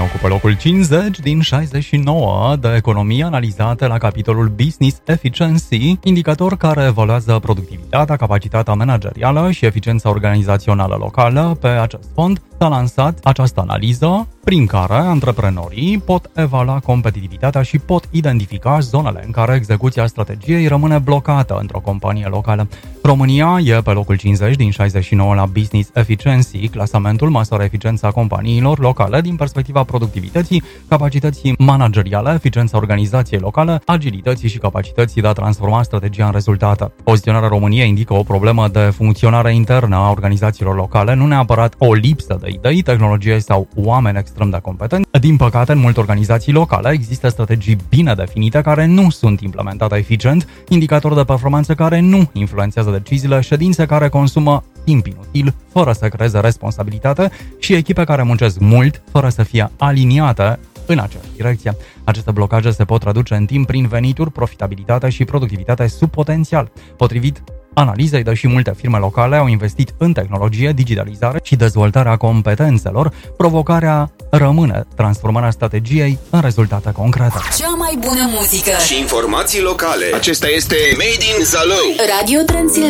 ocupă locul 50 din 69 de economii analizate la capitolul Business Efficiency, indicator care evaluează productivitatea, capacitatea managerială și eficiența organizațională locală. Pe acest fond s-a lansat această analiză prin care antreprenorii pot evalua competitivitatea și pot identifica zonele în care execuția strategiei rămâne blocată într-o companie locală. România e pe locul 50 din 69 la Business Efficiency. Clasamentul măsoară eficiența companiilor locale din perspectiva productivității, capacității manageriale, eficiența organizației locale, agilității și capacității de a transforma strategia în rezultate. Poziționarea României indică o problemă de funcționare internă a organizațiilor locale, nu neapărat o lipsă de idei, tehnologie sau oameni extrem de competenți. Din păcate, în multe organizații locale există strategii bine definite care nu sunt implementate eficient, indicatori de performanță care nu influențează deciziile, ședințe care consumă timp inutil, fără să creeze responsabilitate și echipe care muncesc mult, fără să fie aliniate în aceeași direcție. Aceste blocaje se pot traduce în timp prin venituri, profitabilitate și productivitate sub potențial. Potrivit analizei, deși multe firme locale au investit în tehnologie, digitalizare și dezvoltarea competențelor, provocarea rămâne transformarea strategiei în rezultate concrete. Cea mai bună muzică și informații locale. Acesta este Made in Zalău. Radio Transilvania.